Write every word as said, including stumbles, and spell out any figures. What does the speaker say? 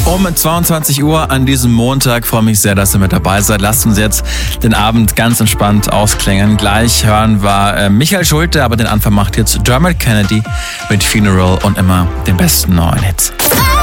Um zweiundzwanzig Uhr an diesem Montag. Freue mich sehr, dass ihr mit dabei seid. Lasst uns jetzt den Abend ganz entspannt ausklingen. Gleich hören wir äh, Michael Schulte, aber den Anfang macht jetzt Dermot Kennedy mit Funeral und immer den besten neuen Hits.